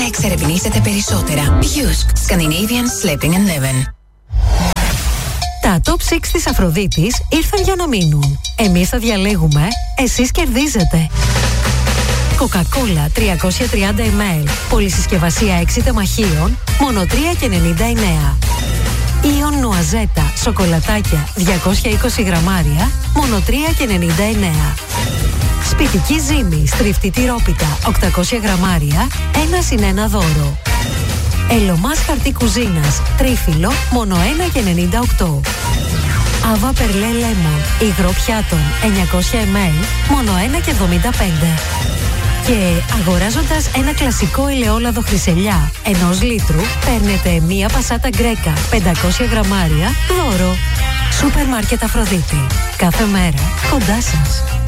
εξερευνήσετε περισσότερα. Yusk, Scandinavian Sleeping and Living. Τα Top 6 της Αφροδίτης ήρθαν για να μείνουν. Εμείς θα διαλέγουμε, εσείς κερδίζετε. Coca-Cola 330 ml, πολυσυσκευασία 6 τεμαχίων, μόνο 3,99. Ion Νουαζέτα, σοκολατάκια 220 γραμμάρια, μόνο 3,99. Σπιτική ζύμη, στριφτή τυρόπιτα 800 γραμμάρια, 1 + 1 δώρο. Ελωμάς χαρτί κουζίνας, τρίφυλλο, μόνο 1,98. Αβά Περλέ Λέμον, υγρό πιάτων 900 ml, μόνο 1,75. Και αγοράζοντας ένα κλασικό ελαιόλαδο χρυσελιά 1 λίτρου, παίρνετε μία πασάτα γκρέκα 500 γραμμάρια δώρο. Σούπερ Μάρκετ Αφροδίτη. Κάθε μέρα κοντά σας.